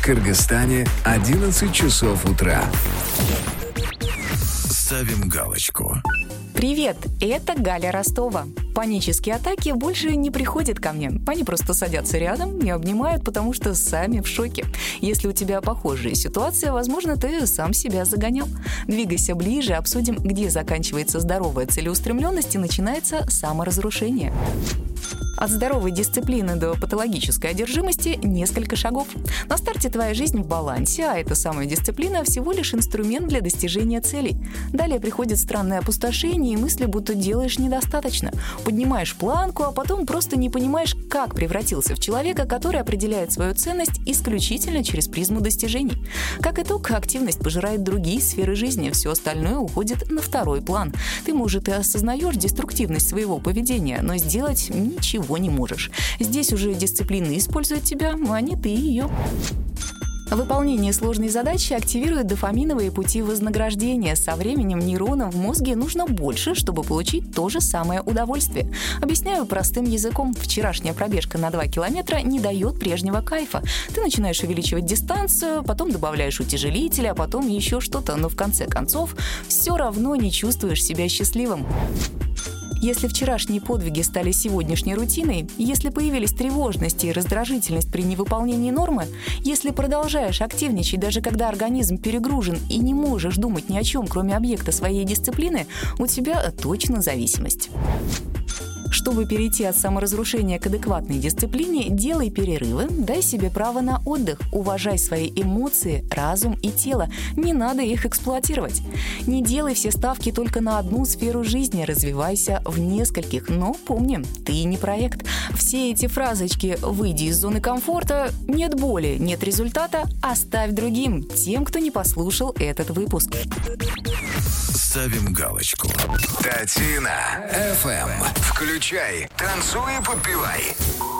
Кыргызстане 11 часов утра. Ставим галочку. Привет, это Галя Ростова. Панические атаки больше не приходят ко мне. Они просто садятся рядом и обнимают, потому что сами в шоке. Если у тебя похожая ситуация, возможно, ты сам себя загонял. Двигайся ближе, обсудим, где заканчивается здоровая целеустремленность и начинается саморазрушение. От здоровой дисциплины до патологической одержимости несколько шагов. На старте твоя жизнь в балансе, а эта самая дисциплина всего лишь инструмент для достижения целей. Далее приходит странное опустошение и мысли, будто делаешь недостаточно. Поднимаешь планку, а потом просто не понимаешь, как превратился в человека, который определяет свою ценность исключительно через призму достижений. Как итог, активность пожирает другие сферы жизни, все остальное уходит на второй план. Ты, может, и осознаешь деструктивность своего поведения, но сделать ничего не можешь. Здесь уже дисциплина использует тебя, а не ты ее. Выполнение сложной задачи активирует дофаминовые пути вознаграждения. Со временем нейронам в мозге нужно больше, чтобы получить то же самое удовольствие. Объясняю простым языком. Вчерашняя пробежка на 2 километра не дает прежнего кайфа. Ты начинаешь увеличивать дистанцию, потом добавляешь утяжелители, а потом еще что-то, но в конце концов все равно не чувствуешь себя счастливым. Если вчерашние подвиги стали сегодняшней рутиной, если появились тревожность и раздражительность при невыполнении нормы, если продолжаешь активничать, даже когда организм перегружен и не можешь думать ни о чем, кроме объекта своей дисциплины, у тебя точно зависимость. Чтобы перейти от саморазрушения к адекватной дисциплине, делай перерывы, дай себе право на отдых, уважай свои эмоции, разум и тело. Не надо их эксплуатировать. Не делай все ставки только на одну сферу жизни, развивайся в нескольких. Но помни, ты не проект. Все эти фразочки «выйди из зоны комфорта», «нет боли, нет результата» оставь другим, тем, кто не послушал этот выпуск. Ставим галочку. Татина FM. Включай, танцуй и подпевай.